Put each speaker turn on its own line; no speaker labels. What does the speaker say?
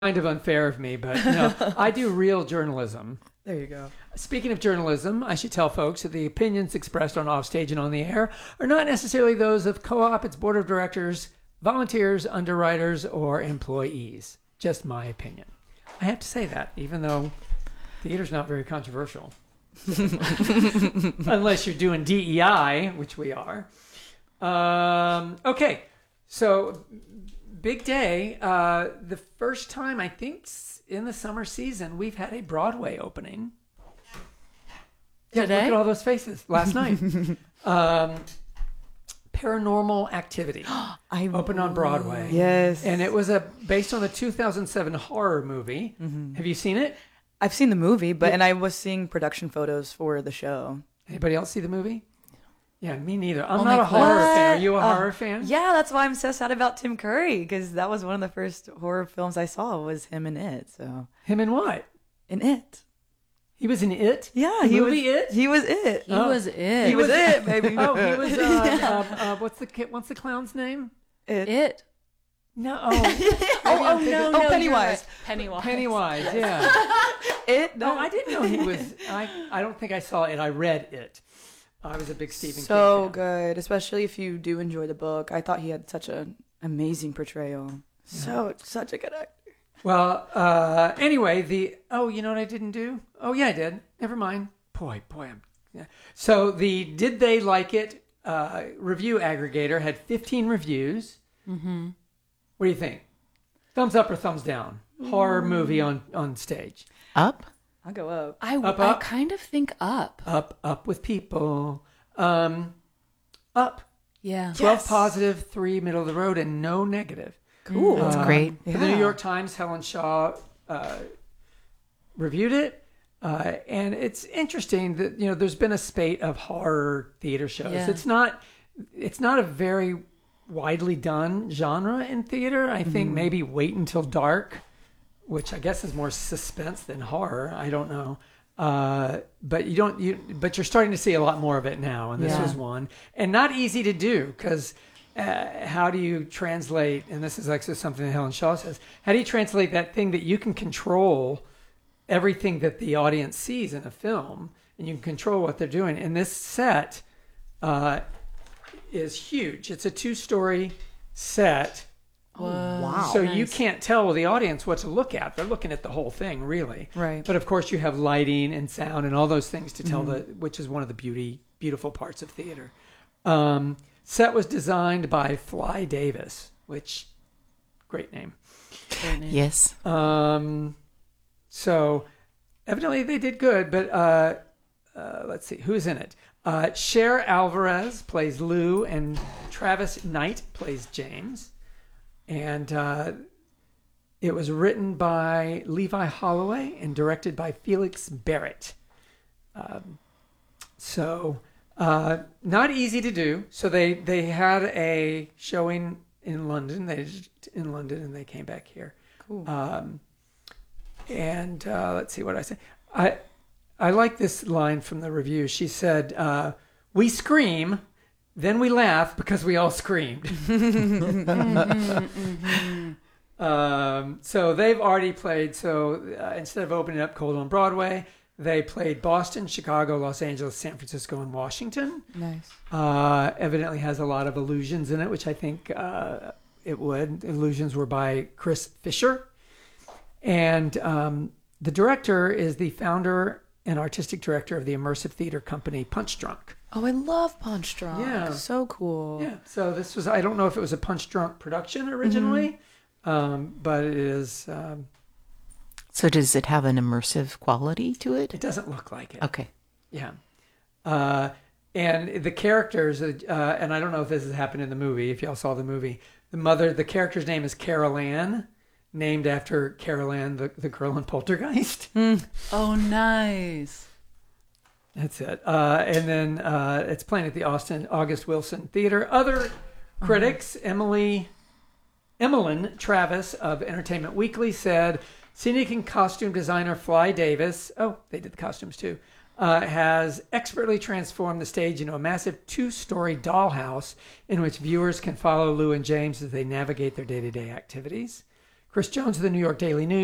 kind of unfair of me, but no, I do real journalism.
There you go.
Speaking of journalism, I should tell folks that the opinions expressed on Offstage and on the air are not necessarily those of Co-op, its board of directors, volunteers, underwriters, or employees. Just my opinion. I have to say that, even though theater's not very controversial. Unless you're doing DEI, which we are. Okay, so big day. The first time, I think, in the summer season, we've had a Broadway opening. Yeah,
Today?
look at all those faces. Last night. Paranormal Activity opened on Broadway.
Yes.
And it was based on a 2007 horror movie. Mm-hmm. Have you seen it?
I've seen the movie, and I was seeing production photos for the show.
Anybody else see the movie? Yeah, me neither. I'm not a horror fan. Are you a horror fan?
Yeah, that's why I'm so sad about Tim Curry, because that was one of the first horror films I saw was him in It. So
Him in what?
in It.
He was in It?
Yeah,
The
he
movie
was
It?
He was It.
He was it.
He was it, baby.
Oh, he was. What's the clown's name?
It.
No.
No, Pennywise.
Pennywise.
Pennywise. Yeah.
It.
No, I didn't know he was. I don't think I saw it. I read it. I was a big Stephen King
So
fan.
good, especially if you do enjoy the book. I thought he had such an amazing portrayal. Such a good actor.
Well, anyway, you know what I didn't do? Oh, yeah, I did. Never mind. Boy, yeah. So the Did They Like It review aggregator had 15 reviews. Mm-hmm. What do you think? Thumbs up or thumbs down? Horror movie on stage.
Up?
I'll go up.
I kind of think up.
Up with people. Up.
Yeah.
12 positive, 3 middle of the road, and no negative.
Cool.
That's great.
For the New York Times, Helen Shaw reviewed it. And it's interesting that, there's been a spate of horror theater shows.
Yeah.
It's not a very widely done genre in theater. I think maybe Wait Until Dark, which I guess is more suspense than horror. I don't know. But you're starting to see a lot more of it now. And this was one, and not easy to do because how do you translate? And this is actually something that Helen Shaw says. How do you translate that thing that you can control everything that the audience sees in a film, and you can control what they're doing? And this set is huge. It's a 2-story set.
Wow.
So you can't tell the audience what to look at. They're looking at the whole thing, really.
Right.
But of course, you have lighting and sound and all those things to tell which is one of the beautiful parts of theater. Set was designed by Fly Davis, which great name.
Yes.
So evidently they did good, but let's see who's in it. Cher Alvarez plays Lou, and Travis Knight plays James. And it was written by Levi Holloway and directed by Felix Barrett. Not easy to do. So they had a showing in London. And they came back here.
Cool.
Let's see what I say. I like this line from the review. She said, "We scream, then we laugh because we all screamed." So they've already played. So instead of opening up cold on Broadway, they played Boston, Chicago, Los Angeles, San Francisco, and Washington.
Nice.
Evidently has a lot of illusions in it, which I think it would. Illusions were by Chris Fisher. And the director is the founder and artistic director of the immersive theater company Punch Drunk.
Oh, I love Punch Drunk.
Yeah.
So cool.
Yeah. So this was, I don't know if it was a Punch Drunk production originally, but it is.
So does it have an immersive quality to it?
It doesn't look like it.
Okay.
Yeah. And the characters, and I don't know if this has happened in the movie, if y'all saw the movie, the character's name is Carol Ann, named after Carol Ann, the girl in Poltergeist.
Oh, nice.
That's it. And then it's playing at the August Wilson Theater. Other critics, Emmeline Travis of Entertainment Weekly said, scenic and costume designer Fly Davis, they did the costumes too, has expertly transformed the stage into a massive 2-story dollhouse in which viewers can follow Lou and James as they navigate their day-to-day activities. Chris Jones of the New York Daily News.